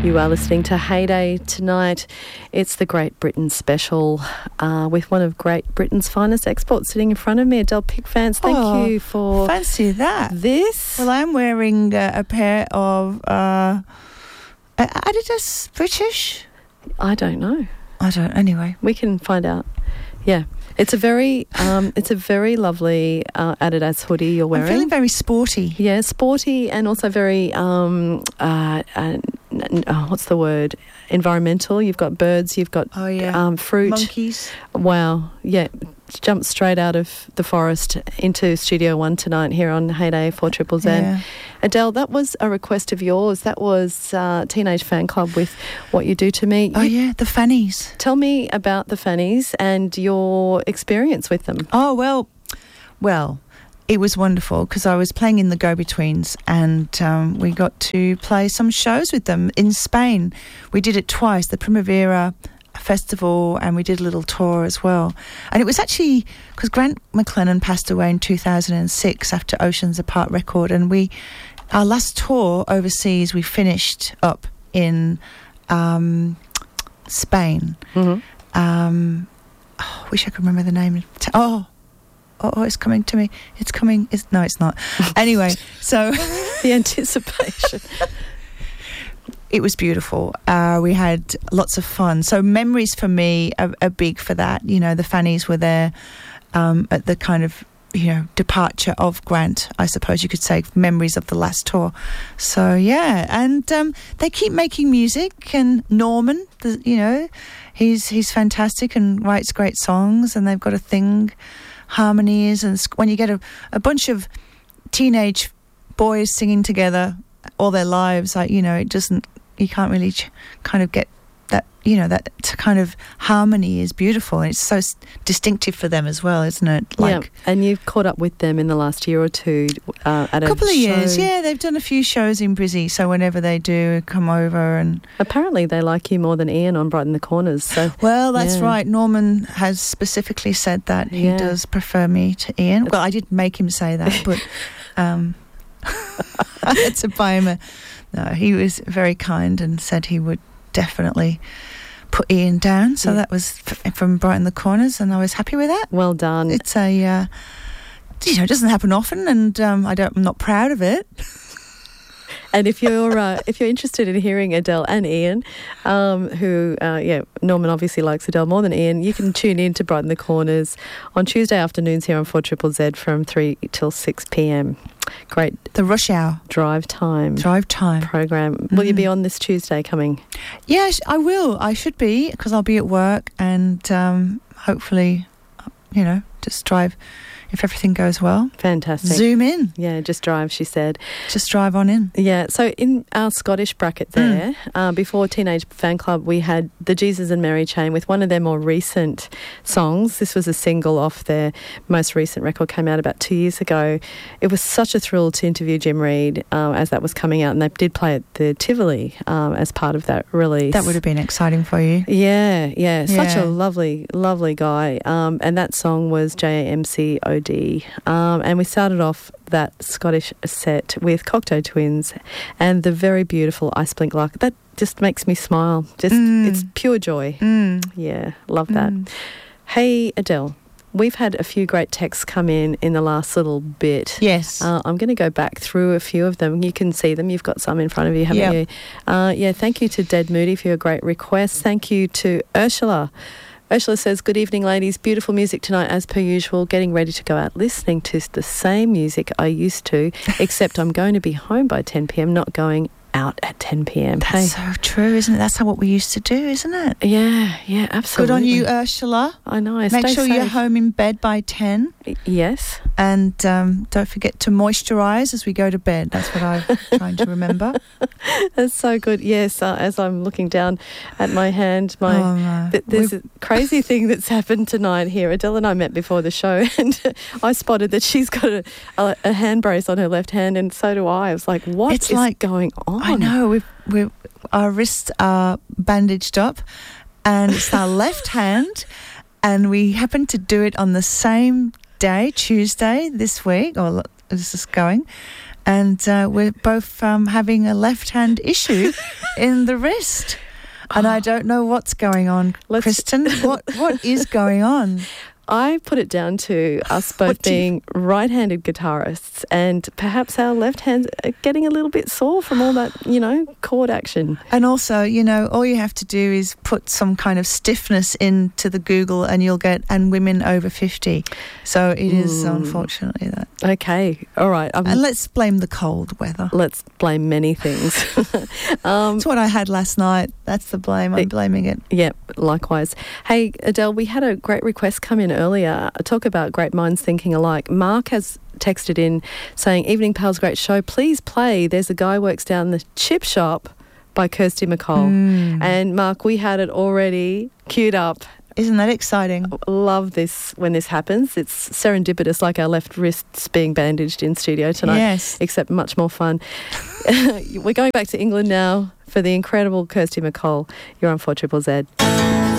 You are listening to Heyday tonight. It's the Great Britain special with one of Great Britain's finest exports sitting in front of me, Adele Pickfans. Thank you for fancy that. This. Well, I'm wearing a pair of Adidas British. I don't know. Anyway, we can find out. Yeah. It's a very lovely Adidas hoodie you're wearing. I'm feeling very sporty. Yeah, sporty and also very what's the word? Environmental. You've got birds. You've got fruit. Monkeys. Wow. Yeah. Jumped straight out of the forest into Studio One tonight here on Heyday 4ZZZ. Yeah. Adele, that was a request of yours. That was Teenage Fan Club with What You Do to Me. The Fannies. Tell me about the Fannies and your experience with them. Oh, well, it was wonderful because I was playing in the Go-Betweens and we got to play some shows with them in Spain. We did it twice, the Primavera Festival, and we did a little tour as well. And it was actually because Grant McLennan passed away in 2006 after Oceans Apart record, and our last tour overseas we finished up in Spain. Mm-hmm. I wish I could remember the name. It's coming to me. No, it's not. Anyway, so the anticipation. It was beautiful. We had lots of fun. So memories for me are big for that. You know, the Fannies were there at the kind of, departure of Grant, I suppose you could say, memories of the last tour. So, yeah, and they keep making music, and Norman, he's fantastic and writes great songs, and they've got a thing, harmonies, and when you get a bunch of teenage boys singing together all their lives, you can't really kind of get that, that kind of harmony is beautiful, and it's so distinctive for them as well, isn't it? And you've caught up with them in the last year or two at a couple of show. years. Yeah, they've done a few shows in Brizzy, so whenever they do come over, and apparently they like you more than Ian on Brighten the Corners. So well, that's right. Norman has specifically said that he does prefer me to Ian. Well, I didn't make him say that, but I had to buy him No, he was very kind and said he would definitely put Ian down. So that was from Brighten the Corners, and I was happy with that. Well done. It's it doesn't happen often, and I'm not proud of it. And if you're interested in hearing Adele and Ian, Norman obviously likes Adele more than Ian, you can tune in to Brighten the Corners on Tuesday afternoons here on 4ZZZ from 3 till 6 p.m. Great. The rush hour. Drive time program. Will you be on this Tuesday coming? Yes, I will. I should be, because I'll be at work, and hopefully, just drive if everything goes well. Fantastic. Zoom in. Yeah, just drive, she said. Just drive on in. Yeah, so in our Scottish bracket there, before Teenage Fan Club, we had the Jesus and Mary Chain with one of their more recent songs. This was a single off their most recent record, came out about 2 years ago. It was such a thrill to interview Jim Reid as that was coming out, and they did play at the Tivoli as part of that release. That would have been exciting for you. Yeah. Such a lovely, lovely guy. And that song was JAMCOD. And we started off that Scottish set with Cocteau Twins and the very beautiful Ice Blink Lark. That just makes me smile. It's pure joy. Yeah, love that. Hey, Adele, we've had a few great texts come in the last little bit. Yes. I'm going to go back through a few of them. You can see them. You've got some in front of you, haven't you? Thank you to Dead Moody for your great request. Thank you to Ursula. Ursula says, good evening, ladies. Beautiful music tonight, as per usual. Getting ready to go out listening to the same music I used to, except I'm going to be home by 10 p.m, not going out at 10 p.m. That's so true, isn't it? That's what we used to do, isn't it? Yeah, absolutely. Good on you, Ursula. I know. Make sure you're home in bed by 10. Yes. And don't forget to moisturise as we go to bed. That's what I'm trying to remember. That's so good. Yes, as I'm looking down at my hand, there's a crazy thing that's happened tonight here. Adele and I met before the show, and I spotted that she's got a hand brace on her left hand, and so do I. I was like, what is going on? I know. Our wrists are bandaged up, and it's our left hand, and we happened to do it on the same day, Tuesday this week, or this is going, and we're both having a left hand issue in the wrist. And I don't know what's going on. Kristen, what is going on? I put it down to us both being right-handed guitarists, and perhaps our left hands are getting a little bit sore from all that, chord action. And also, all you have to do is put some kind of stiffness into the Google and you'll get, and women over 50. So it is, unfortunately, that. Okay, all right. And let's blame the cold weather. Let's blame many things. It's what I had last night. That's the blame. I'm blaming it. Yep, likewise. Hey, Adele, we had a great request come in earlier. Talk about great minds thinking alike. Mark has texted in saying, "Evening Pals, great show. Please play There's a Guy Works Down the Chip Shop by Kirsty MacColl." And Mark, we had it already queued up. Isn't that exciting? Love this when this happens. It's serendipitous, like our left wrists being bandaged in studio tonight. Yes. Except much more fun. We're going back to England now for the incredible Kirsty MacColl. You're on 4ZZZ.